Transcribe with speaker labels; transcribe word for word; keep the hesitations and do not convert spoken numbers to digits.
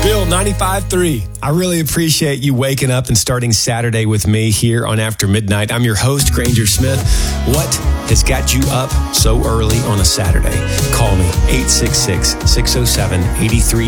Speaker 1: Bill, ninety-five point three. I really appreciate you waking up and starting Saturday with me here on After Midnight. I'm your host, Granger Smith. What has got you up so early on a Saturday? Call me, eight six six, six oh seven, eight three